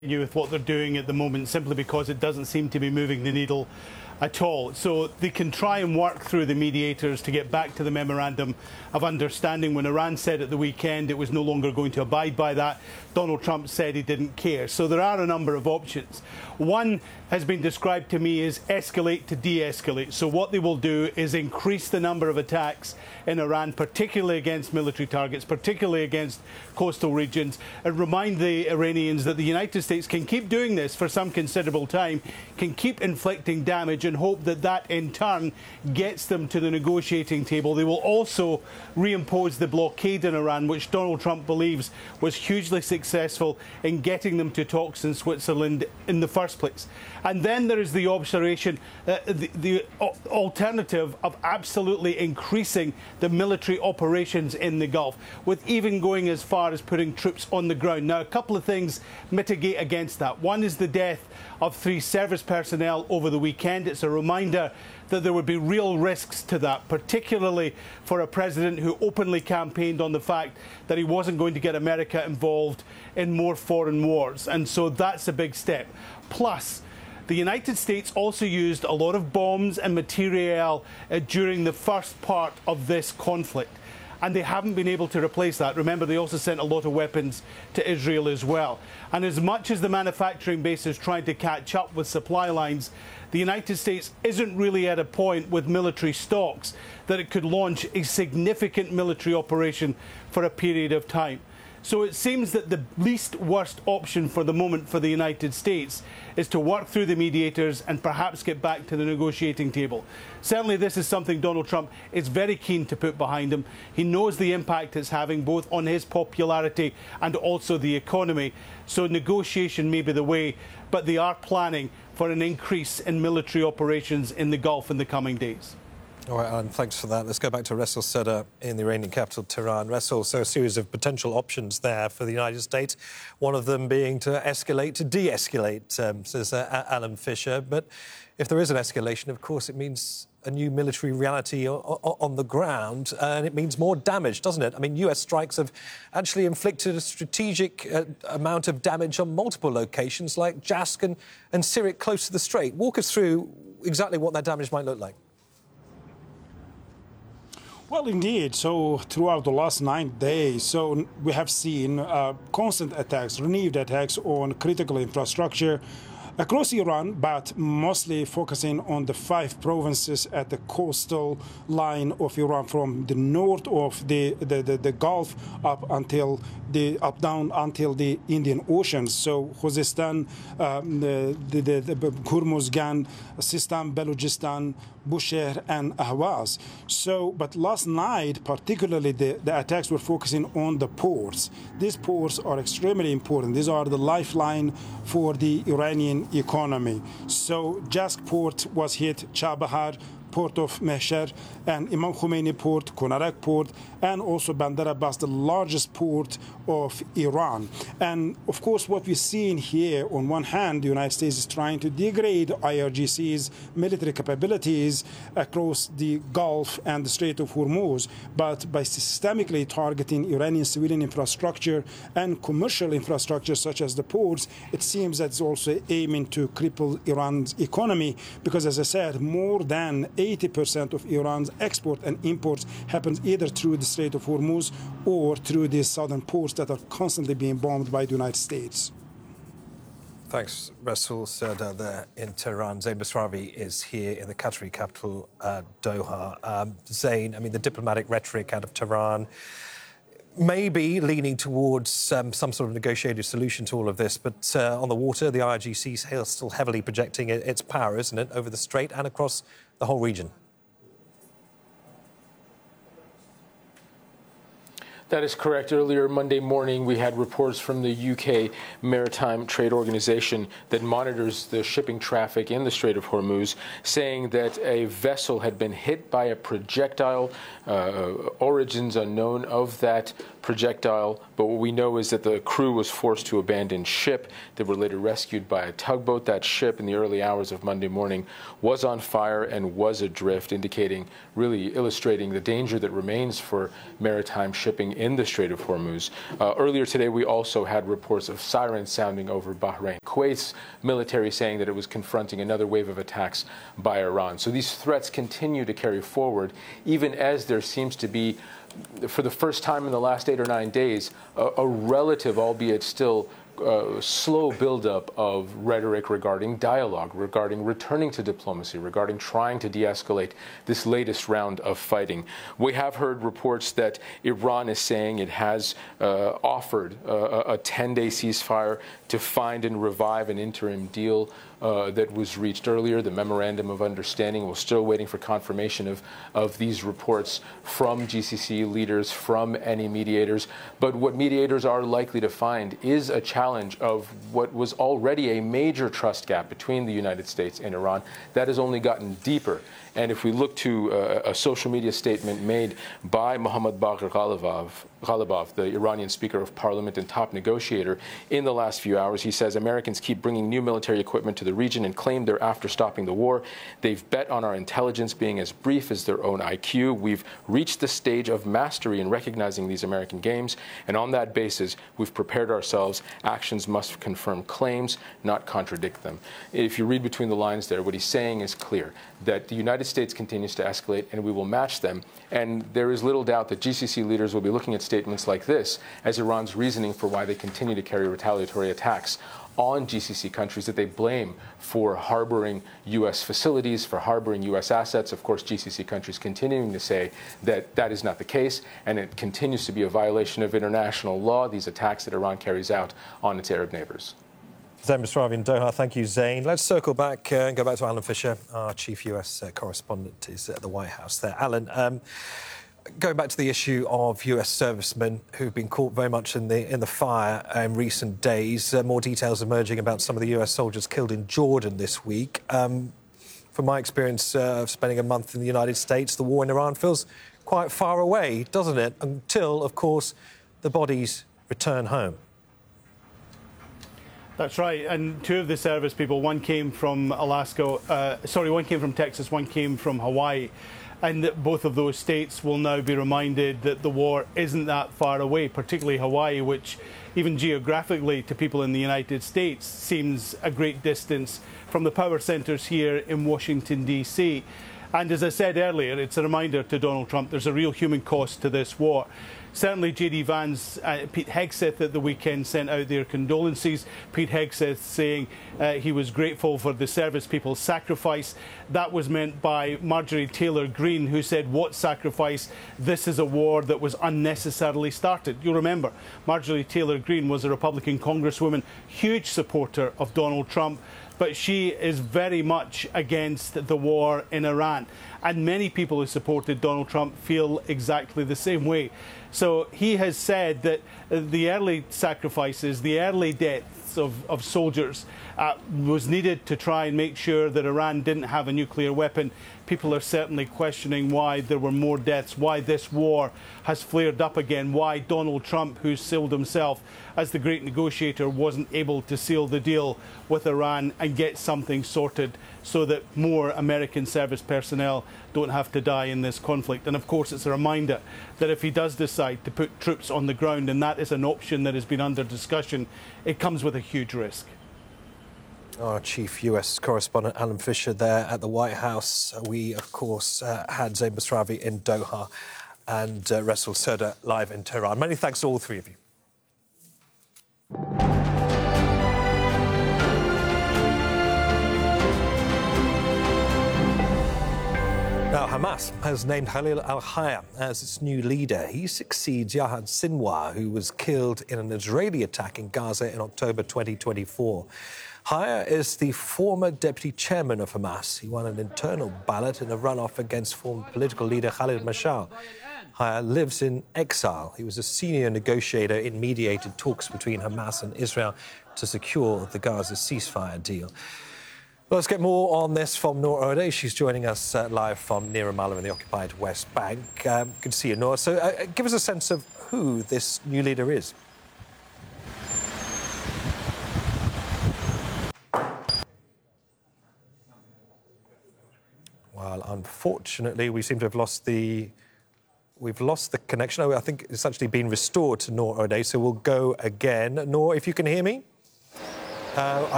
with what they're doing at the moment, simply because it doesn't seem to be moving the needle at all. So they can try and work through the mediators to get back to the memorandum of understanding. When Iran said at the weekend it was no longer going to abide by that, Donald Trump said he didn't care. So there are a number of options. One has been described to me as escalate to de-escalate. So what they will do is increase the number of attacks in Iran, particularly against military targets, particularly against coastal regions, and remind the Iranians that the United States can keep doing this for some considerable time, can keep inflicting damage, and hope that that in turn gets them to the negotiating table. They will also reimpose the blockade in Iran, which Donald Trump believes was hugely successful in getting them to talks in Switzerland in the first place. And then there is the observation, the alternative of absolutely increasing the military operations in the Gulf, with even going as far as putting troops on the ground. Now, a couple of things mitigate against that. One is the death of 3 service personnel over the weekend. It's a reminder that there would be real risks to that, particularly for a president who openly campaigned on the fact that he wasn't going to get America involved in more foreign wars. And so that's a big step. Plus, the United States also used a lot of bombs and materiel during the first part of this conflict, and they haven't been able to replace that. Remember, they also sent a lot of weapons to Israel as well. And as much as the manufacturing base is trying to catch up with supply lines, the United States isn't really at a point with military stocks that it could launch a significant military operation for a period of time. So it seems that the least worst option for the moment for the United States is to work through the mediators and perhaps get back to the negotiating table. Certainly this is something Donald Trump is very keen to put behind him. He knows the impact it's having both on his popularity and also the economy. So negotiation may be the way, but they are planning for an increase in military operations in the Gulf in the coming days. All right, Alan, thanks for that. Let's go back to Ressel Seder in the Iranian capital, Tehran. Ressel, so a series of potential options there for the United States, one of them being to escalate to de-escalate, says Alan Fisher. But if there is an escalation, of course, it means a new military reality on the ground, and it means more damage, doesn't it? I mean, US strikes have actually inflicted a strategic amount of damage on multiple locations like Jask and Sirik close to the Strait. Walk us through exactly what that damage might look like. Well, indeed. So throughout the last 9 days, so we have seen constant attacks, renewed attacks on critical infrastructure across Iran, but mostly focusing on the 5 provinces at the coastal line of Iran, from the north of the Gulf up down until the Indian Ocean. So Khuzestan, the Hormuzgan, Sistan, Balochistan, Bushehr and Ahvaz. So, but last night, particularly, the attacks were focusing on the ports. These ports are extremely important. These are the lifeline for the Iranian economy. So, Jask port was hit, Chabahar, port of Mehsher, and Imam Khomeini port, Konarak port, and also Bandar Abbas, the largest port of Iran. And of course, what we're seeing here, on one hand, the United States is trying to degrade IRGC's military capabilities across the Gulf and the Strait of Hormuz, but by systemically targeting Iranian civilian infrastructure and commercial infrastructure such as the ports, it seems that it's also aiming to cripple Iran's economy, because, as I said, more than 80% of Iran's export and imports happens either through the Strait of Hormuz or through the southern ports that are constantly being bombed by the United States. Thanks, Ressel Seder there in Tehran. Zain Basravi is here in the Qatari capital, Doha. Zain, I mean, the diplomatic rhetoric out of Tehran may be leaning towards some sort of negotiated solution to all of this, but on the water, the IRGC is still heavily projecting its power, isn't it, over the Strait and across the whole region? That is correct. Earlier Monday morning, we had reports from the UK Maritime Trade Organization that monitors the shipping traffic in the Strait of Hormuz, saying that a vessel had been hit by a projectile, origins unknown of that projectile, but what we know is that the crew was forced to abandon ship. They were later rescued by a tugboat. That ship, in the early hours of Monday morning, was on fire and was adrift, really illustrating the danger that remains for maritime shipping in the Strait of Hormuz. Earlier today, we also had reports of sirens sounding over Bahrain. Kuwait's military saying that it was confronting another wave of attacks by Iran. So these threats continue to carry forward, even as there seems to be, for the first time in the last 8 or 9 days, a relative, albeit still slow buildup of rhetoric regarding dialogue, regarding returning to diplomacy, regarding trying to de-escalate this latest round of fighting. We have heard reports that Iran is saying it has offered a 10-day ceasefire to find and revive an interim deal that was reached earlier, the Memorandum of Understanding. We're still waiting for confirmation of these reports from GCC leaders, from any mediators. But what mediators are likely to find is a challenge of what was already a major trust gap between the United States and Iran that has only gotten deeper. And if we look to a social media statement made by Mohammad Bagher Ghalibaf, the Iranian Speaker of Parliament and top negotiator, in the last few hours, he says Americans keep bringing new military equipment to the region and claim they're after stopping the war. They've bet on our intelligence being as brief as their own IQ. We've reached the stage of mastery in recognizing these American games, and on that basis, we've prepared ourselves. Actions must confirm claims, not contradict them. If you read between the lines there, what he's saying is clear, that the United States continues to escalate and we will match them. And there is little doubt that GCC leaders will be looking at statements like this as Iran's reasoning for why they continue to carry retaliatory attacks on GCC countries that they blame for harboring U.S. facilities, for harboring U.S. assets. Of course, GCC countries continuing to say that that is not the case, and it continues to be a violation of international law, these attacks that Iran carries out on its Arab neighbors. Zain Mostaravi in Doha. Thank you, Zain. Let's circle back and go back to Alan Fisher, our chief US correspondent is at the White House there. Alan, going back to the issue of US servicemen who've been caught very much in the fire in recent days, more details emerging about some of the US soldiers killed in Jordan this week. From my experience of spending a month in the United States, the war in Iran feels quite far away, doesn't it? Until, of course, the bodies return home. That's right, and two of the service people, one came from one came from Texas, one came from Hawaii, and that both of those states will now be reminded that the war isn't that far away, particularly Hawaii, which even geographically to people in the United States seems a great distance from the power centres here in Washington, D.C. And as I said earlier, it's a reminder to Donald Trump there's a real human cost to this war. Certainly J.D. Vance, Pete Hegseth at the weekend sent out their condolences. Pete Hegseth saying he was grateful for the service people's sacrifice. That was meant by Marjorie Taylor Greene, who said, what sacrifice? This is a war that was unnecessarily started. You'll remember, Marjorie Taylor Greene was a Republican congresswoman, huge supporter of Donald Trump, but she is very much against the war in Iran. And many people who supported Donald Trump feel exactly the same way. So he has said that the early sacrifices, the early deaths of soldiers was needed to try and make sure that Iran didn't have a nuclear weapon. People are certainly questioning why there were more deaths, why this war has flared up again, why Donald Trump, who sealed himself as the great negotiator, wasn't able to seal the deal with Iran and get something sorted so that more American service personnel don't have to die in this conflict. And of course, it's a reminder that if he does decide to put troops on the ground, and that is an option that has been under discussion, it comes with a huge risk. Our chief US correspondent, Alan Fisher, there at the White House. We, of course, had Zain Mostaravi in Doha and Ressel Serdar live in Tehran. Many thanks to all three of you. Now, Hamas has named Khalil al-Hayya as its new leader. He succeeds Yahya Sinwar, who was killed in an Israeli attack in Gaza in October 2024. Hayya is the former deputy chairman of Hamas. He won an internal ballot in a runoff against former political leader Khalid Mashal. Hayya lives in exile. He was a senior negotiator in mediated talks between Hamas and Israel to secure the Gaza ceasefire deal. Well, let's get more on this from Noor Odeh. She's joining us live from near Ramallah in the occupied West Bank. Good to see you, Noor. So give us a sense of who this new leader is. Well, unfortunately, we seem to have lost the connection. Oh, I think it's actually been restored to Noor Odeh, so we'll go again. Noor, if you can hear me?